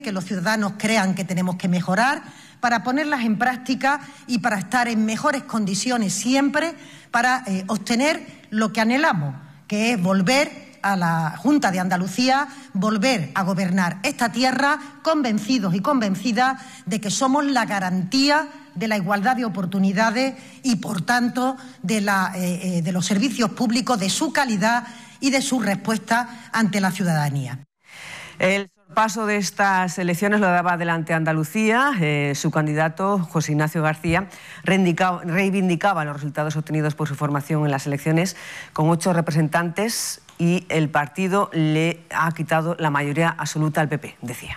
que los ciudadanos crean que tenemos que mejorar, para ponerlas en práctica y para estar en mejores condiciones siempre para obtener lo que anhelamos, que es volver a la Junta de Andalucía, volver a gobernar esta tierra convencidos y convencidas de que somos la garantía de la igualdad de oportunidades y, por tanto, de los servicios públicos, de su calidad y de su respuesta ante la ciudadanía. El paso de estas elecciones lo daba adelante Andalucía. Su candidato, José Ignacio García, reivindicaba los resultados obtenidos por su formación en las elecciones con 8 representantes y el partido le ha quitado la mayoría absoluta al PP, decía.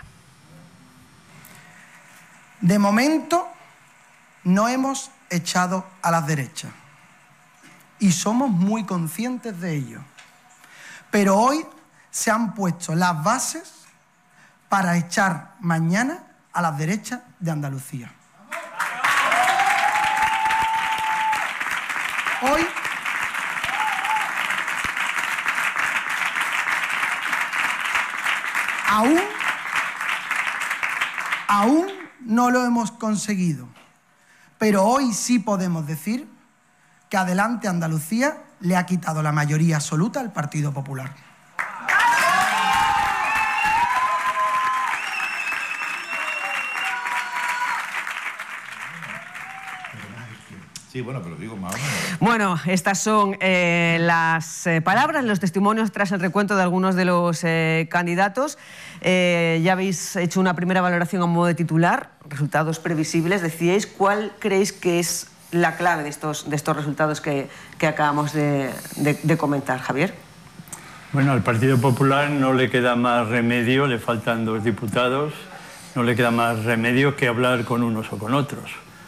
De momento no hemos echado a las derechas y somos muy conscientes de ello. Pero hoy se han puesto las bases para echar mañana a las derechas de Andalucía. Hoy aún no lo hemos conseguido, pero hoy sí podemos decir que Adelante Andalucía le ha quitado la mayoría absoluta al Partido Popular. Sí, bueno, pero digo más o menos. Bueno, estas son las palabras, los testimonios tras el recuento de algunos de los candidatos. Ya habéis hecho una primera valoración a modo de titular, resultados previsibles. Decíais, ¿cuál creéis que es la clave de estos resultados que acabamos de comentar, Javier? Bueno, al Partido Popular no le queda más remedio, le faltan 2 diputados, no le queda más remedio que hablar con unos o con otros.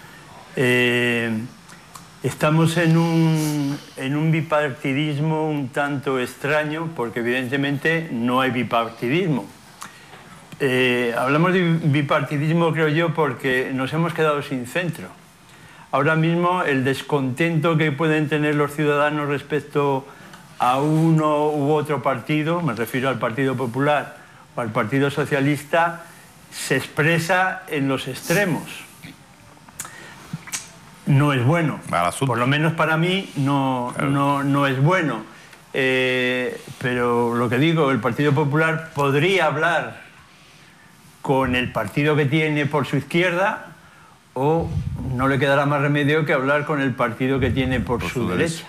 Estamos en un bipartidismo un tanto extraño porque evidentemente no hay bipartidismo. Hablamos de bipartidismo, creo yo, porque nos hemos quedado sin centro. Ahora mismo el descontento que pueden tener los ciudadanos respecto a uno u otro partido, me refiero al Partido Popular o al Partido Socialista, se expresa en los extremos. No es bueno, por lo menos para mí no es bueno. Pero lo que digo, el Partido Popular podría hablar con el partido que tiene por su izquierda o no le quedará más remedio que hablar con el partido que tiene por su derecha.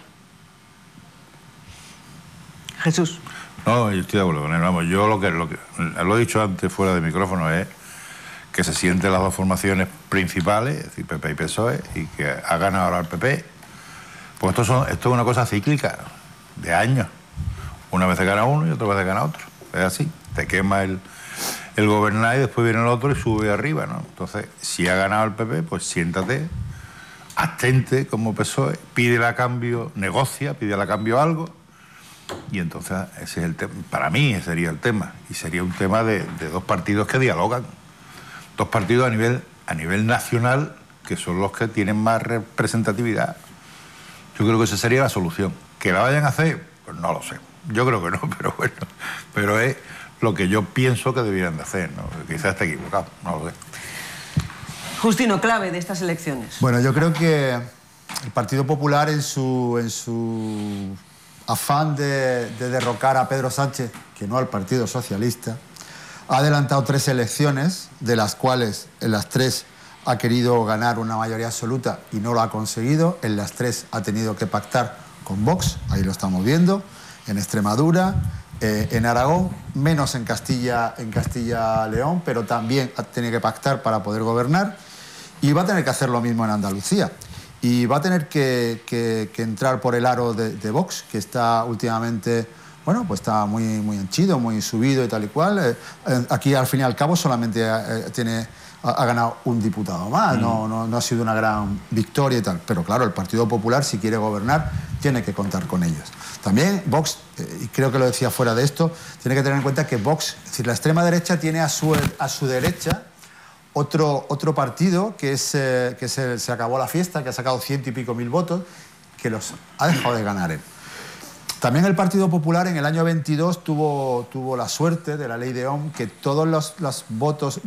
Jesús. No, yo estoy de acuerdo con él. Vamos, yo lo he dicho antes fuera de micrófono es que se sienten las 2 formaciones principales, es decir, PP y PSOE, y que ha ganado ahora el PP. Pues esto es una cosa cíclica, de años. Una vez se gana uno y otra vez se gana otro. Es así, te quema el gobernar y después viene el otro y sube arriba, ¿no? Entonces, si ha ganado el PP, pues siéntate, abstente como PSOE, pídele a cambio, negocia, pídele a cambio algo, y entonces ese es el tema. Para mí ese sería el tema, y sería un tema de 2 partidos que dialogan. 2 partidos a nivel nacional que son los que tienen más representatividad. Yo creo que esa sería la solución. ¿Que la vayan a hacer? Pues no lo sé. Yo creo que no, pero bueno. Pero es lo que yo pienso que debieran de hacer, ¿no? Quizás esté equivocado, no lo sé. Justino, clave de estas elecciones. Bueno, yo creo que el Partido Popular en su afán de derrocar a Pedro Sánchez, que no al Partido Socialista, ha adelantado 3 elecciones, de las cuales en las 3 ha querido ganar una mayoría absoluta y no lo ha conseguido. En las 3 ha tenido que pactar con Vox, ahí lo estamos viendo, en Extremadura, en Aragón, menos en Castilla-León, pero también ha tenido que pactar para poder gobernar, y va a tener que hacer lo mismo en Andalucía. Y va a tener que entrar por el aro de Vox, que está últimamente... Bueno, pues está muy henchido, muy subido y tal y cual. Aquí, al fin y al cabo, solamente ha ganado un diputado más. No ha sido una gran victoria y tal. Pero claro, el Partido Popular, si quiere gobernar, tiene que contar con ellos. También Vox, y creo que lo decía fuera de esto, tiene que tener en cuenta que Vox, es decir, la extrema derecha tiene a su derecha otro partido que se acabó la fiesta, que ha sacado 100 y pico mil votos, que los ha dejado de ganar él. También el Partido Popular en el año 22 tuvo la suerte de la ley de Ohm que todos los votos